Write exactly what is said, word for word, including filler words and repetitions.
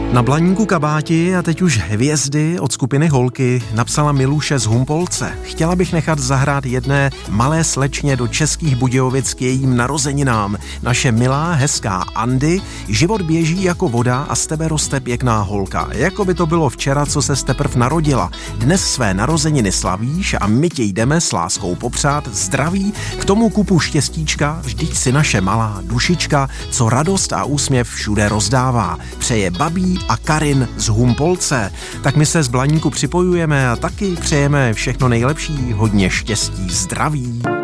Na Blaníku kabáti a teď už hvězdy od skupiny Holky napsala Miluše z Humpolce. Chtěla bych nechat zahrát jedné malé slečně do Českých Budějovic k jejím narozeninám. Naše milá, hezká Andy, život běží jako voda a z tebe roste pěkná holka. Jako by to bylo včera, co se teprv narodila. Dnes své narozeniny slavíš a my tě jdeme s láskou popřát zdraví, k tomu kupu štěstíčka, vždyť si naše malá dušička, co radost a úsměv všude rozdává. Přeje Babí a Karin z Humpolce. Tak my se z Blaníku připojujeme a taky přejeme všechno nejlepší, hodně štěstí, zdraví.